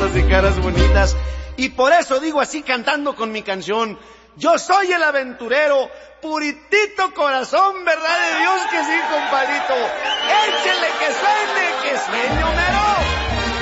besos y caras bonitas. Y por eso digo así cantando con mi canción: yo soy el aventurero, puritito corazón, verdad de Dios que sí, compadrito.